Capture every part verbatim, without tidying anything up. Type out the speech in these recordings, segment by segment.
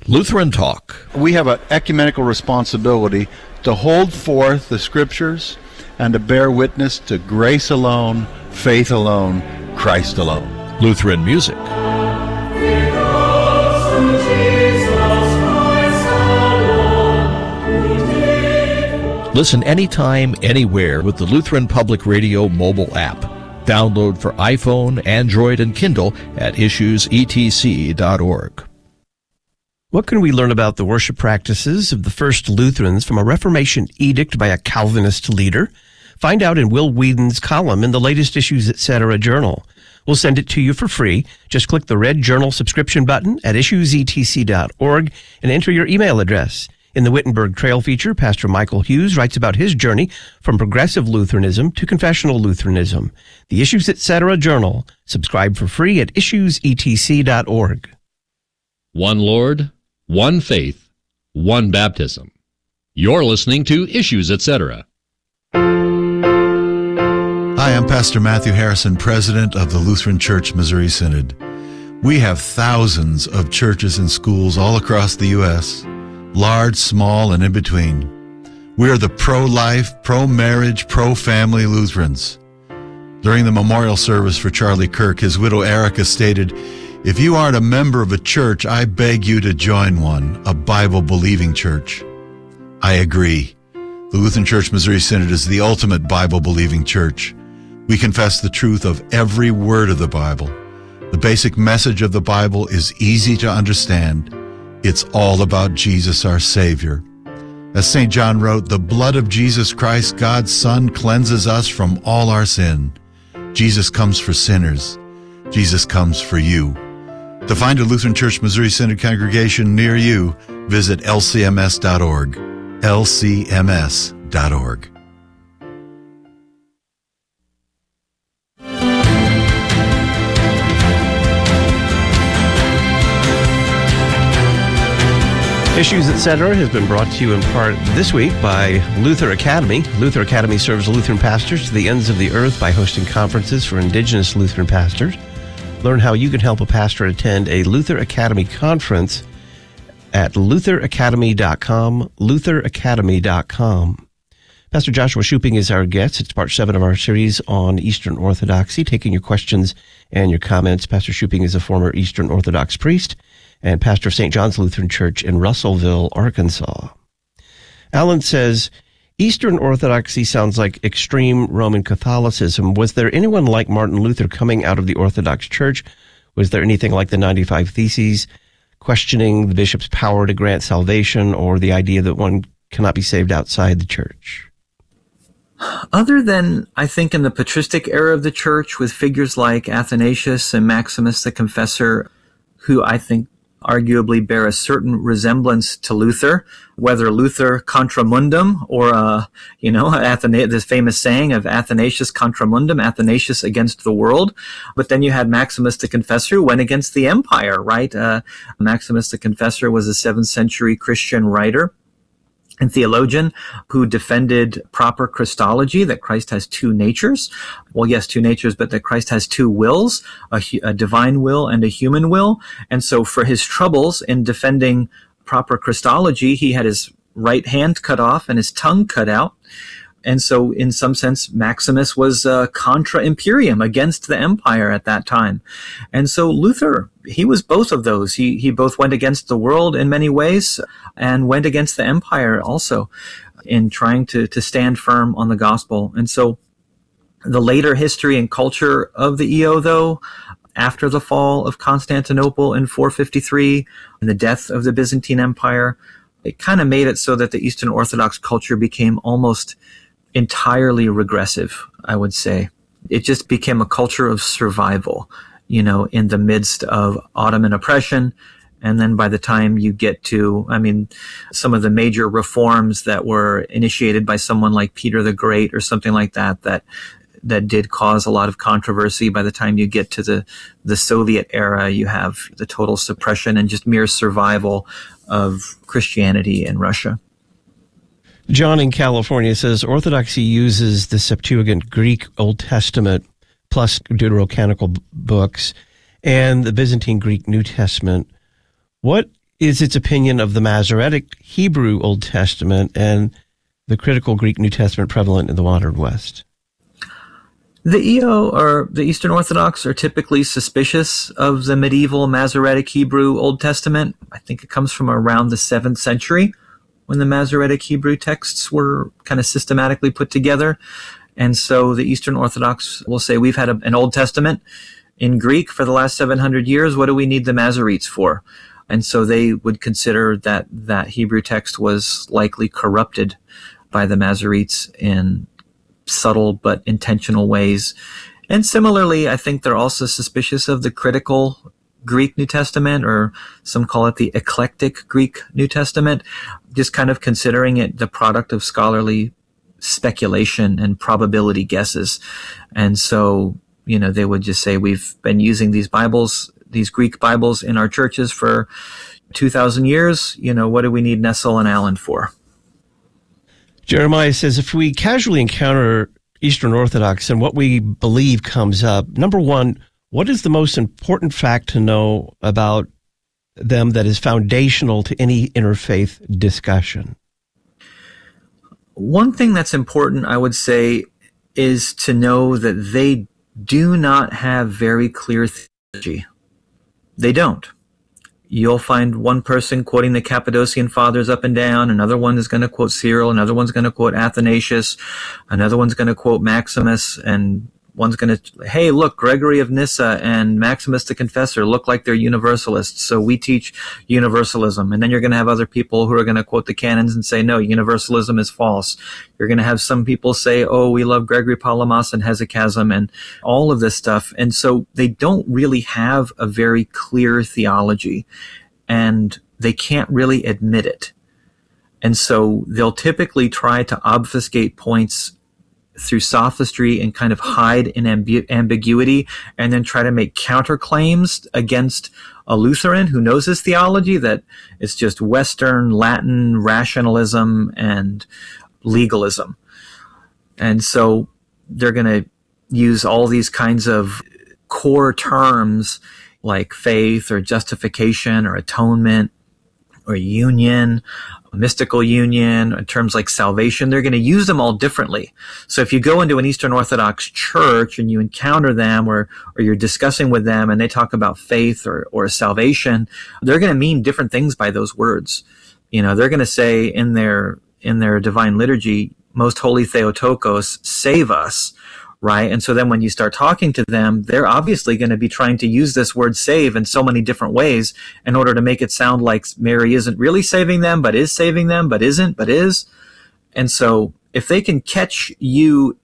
Lutheran Talk. We have an ecumenical responsibility to hold forth the Scriptures and to bear witness to grace alone, faith alone, Christ alone. Lutheran music. Listen anytime, anywhere with the Lutheran Public Radio mobile app. Download for iPhone, Android, and Kindle at issues e t c dot org. What can we learn about the worship practices of the first Lutherans from a Reformation edict by a Calvinist leader? Find out in Will Whedon's column in the latest Issues Etc. journal. We'll send it to you for free. Just click the red journal subscription button at issues e t c dot org and enter your email address. In the Wittenberg Trail feature, Pastor Michael Hughes writes about his journey from progressive Lutheranism to confessional Lutheranism. The Issues Etc. journal. Subscribe for free at issues e t c dot org. One Lord, one faith, one baptism. You're listening to Issues Etc. Hi, I'm Pastor Matthew Harrison, President of the Lutheran Church Missouri Synod. We have thousands of churches and schools all across the U S, large, small, and in between. We are the pro-life, pro-marriage, pro-family Lutherans. During the memorial service for Charlie Kirk, his widow Erica stated, "If you aren't a member of a church, I beg you to join one, a Bible-believing church." I agree. The Lutheran Church Missouri Synod is the ultimate Bible-believing church. We confess the truth of every word of the Bible. The basic message of the Bible is easy to understand. It's all about Jesus, our Savior. As Saint John wrote, "The blood of Jesus Christ, God's Son, cleanses us from all our sin." Jesus comes for sinners. Jesus comes for you. To find a Lutheran Church Missouri Synod congregation near you, visit l c m s dot org. l c m s dot org. Issues Etc. has been brought to you in part this week by Luther Academy. Luther Academy serves Lutheran pastors to the ends of the earth by hosting conferences for indigenous Lutheran pastors. Learn how you can help a pastor attend a Luther Academy conference at luther academy dot com, luther academy dot com. Pastor Joshua Shuping is our guest. It's part seven of our series on Eastern Orthodoxy, taking your questions and your comments. Pastor Shuping is a former Eastern Orthodox priest and pastor of Saint John's Lutheran Church in Russellville, Arkansas. Alan says, Eastern Orthodoxy sounds like extreme Roman Catholicism. Was there anyone like Martin Luther coming out of the Orthodox Church? Was there anything like the ninety-five Theses, questioning the bishop's power to grant salvation, or the idea that one cannot be saved outside the church? Other than, I think, in the patristic era of the church, with figures like Athanasius and Maximus the Confessor, who I think arguably bear a certain resemblance to Luther, whether Luther contra mundum or, uh, you know, Athana- this famous saying of Athanasius contra mundum, Athanasius against the world. But then you had Maximus the Confessor who went against the empire, right? Uh, Maximus the Confessor was a seventh century Christian writer and theologian who defended proper Christology, that Christ has two natures. Well, yes, two natures, but that Christ has two wills, a, a divine will and a human will. And so for his troubles in defending proper Christology, he had his right hand cut off and his tongue cut out. And so in some sense, Maximus was uh, contra imperium, against the empire at that time. And so Luther, he was both of those. He he both went against the world in many ways and went against the empire also in trying to, to stand firm on the gospel. And so the later history and culture of the E O, though, after the fall of Constantinople in four fifty-three and the death of the Byzantine Empire, it kind of made it so that the Eastern Orthodox culture became almost entirely regressive, I would say. It just became a culture of survival, you know, in the midst of Ottoman oppression. And then by the time you get to, I mean, some of the major reforms that were initiated by someone like Peter the Great or something like that, that that did cause a lot of controversy. By the time you get to the, the Soviet era, you have the total suppression and just mere survival of Christianity in Russia. John in California says, Orthodoxy uses the Septuagint Greek Old Testament plus Deuterocanonical books and the Byzantine Greek New Testament. What is its opinion of the Masoretic Hebrew Old Testament and the critical Greek New Testament prevalent in the modern West? The E O, or the Eastern Orthodox, are typically suspicious of the medieval Masoretic Hebrew Old Testament. I think it comes from around the seventh century when the Masoretic Hebrew texts were kind of systematically put together. And so the Eastern Orthodox will say, we've had a, an Old Testament in Greek for the last seven hundred years. What do we need the Masoretes for? And so they would consider that that Hebrew text was likely corrupted by the Masoretes in subtle but intentional ways. And similarly, I think they're also suspicious of the critical Greek New Testament, or some call it the eclectic Greek New Testament, just kind of considering it the product of scholarly speculation and probability guesses. And so, you know, they would just say, we've been using these Bibles, these Greek Bibles in our churches for two thousand years. You know, what do we need Nessel and Allen for? Jeremiah says, if we casually encounter Eastern Orthodox and what we believe comes up, number one, what is the most important fact to know about them that is foundational to any interfaith discussion? One thing that's important, I would say, is to know that they do not have very clear theology. They don't. You'll find one person quoting the Cappadocian Fathers up and down, another one is going to quote Cyril, another one's going to quote Athanasius, another one's going to quote Maximus, and one's going to, hey, look, Gregory of Nyssa and Maximus the Confessor look like they're universalists, so we teach universalism. And then you're going to have other people who are going to quote the canons and say, no, universalism is false. You're going to have some people say, oh, we love Gregory Palamas and Hesychasm and all of this stuff. And so they don't really have a very clear theology, and they can't really admit it. And so they'll typically try to obfuscate points through sophistry and kind of hide in ambi- ambiguity, and then try to make counterclaims against a Lutheran who knows his theology that it's just Western Latin rationalism and legalism. And so they're going to use all these kinds of core terms like faith or justification or atonement or union, mystical union, terms like salvation. They're going to use them all differently. So if you go into an Eastern Orthodox church and you encounter them, or or you're discussing with them and they talk about faith or, or salvation, they're going to mean different things by those words. You know, they're going to say in their in their divine liturgy, Most Holy Theotokos, save us, right? And so then when you start talking to them, they're obviously going to be trying to use this word save in so many different ways in order to make it sound like Mary isn't really saving them, but is saving them, but isn't, but is. And so if they can catch you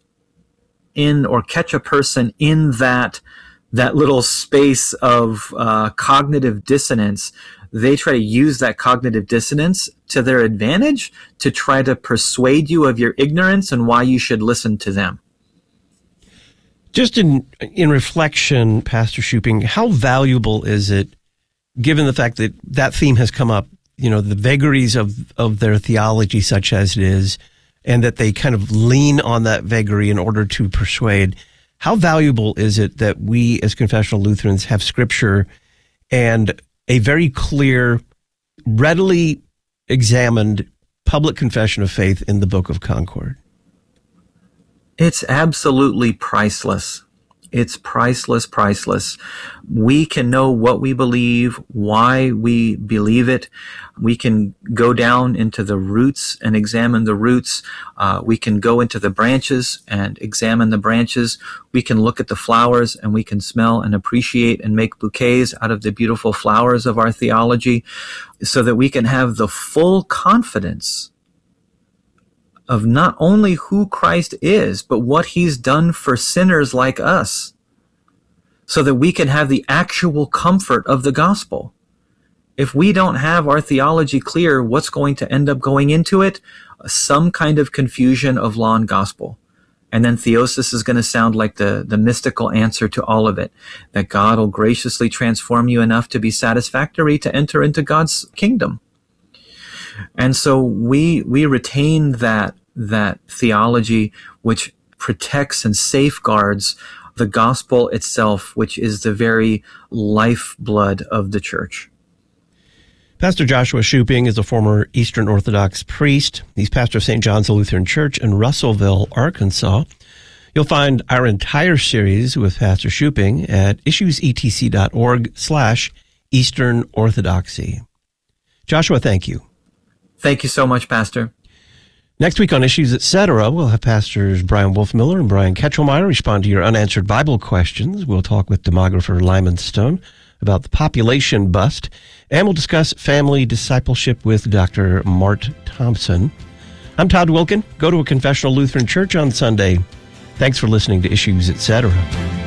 in, or catch a person in that that little space of uh, cognitive dissonance, they try to use that cognitive dissonance to their advantage to try to persuade you of your ignorance and why you should listen to them. Just in in reflection, Pastor Shuping, how valuable is it, given the fact that that theme has come up, you know, the vagaries of, of their theology such as it is, and that they kind of lean on that vagary in order to persuade, how valuable is it that we as confessional Lutherans have Scripture and a very clear, readily examined public confession of faith in the Book of Concord? It's absolutely priceless. It's priceless, priceless. We can know what we believe, why we believe it. We can go down into the roots and examine the roots. Uh, we can go into the branches and examine the branches. We can look at the flowers and we can smell and appreciate and make bouquets out of the beautiful flowers of our theology, so that we can have the full confidence of not only who Christ is, but what he's done for sinners like us, so that we can have the actual comfort of the gospel. If we don't have our theology clear, what's going to end up going into it? Some kind of confusion of law and gospel. And then theosis is going to sound like the, the mystical answer to all of it, that God will graciously transform you enough to be satisfactory to enter into God's kingdom. And so we we retain that that theology which protects and safeguards the gospel itself, which is the very lifeblood of the church. Pastor Joshua Shuping is a former Eastern Orthodox priest. He's pastor of Saint John's Lutheran Church in Russellville, Arkansas. You'll find our entire series with Pastor Shuping at issuesetc.org slash Eastern Orthodoxy. Joshua, thank you. Thank you so much, Pastor. Next week on Issues Etc., we'll have Pastors Brian Wolfmiller and Brian Ketchelmeyer respond to your unanswered Bible questions. We'll talk with demographer Lyman Stone about the population bust, and we'll discuss family discipleship with Doctor Mart Thompson. I'm Todd Wilkin. Go to a confessional Lutheran church on Sunday. Thanks for listening to Issues Etc.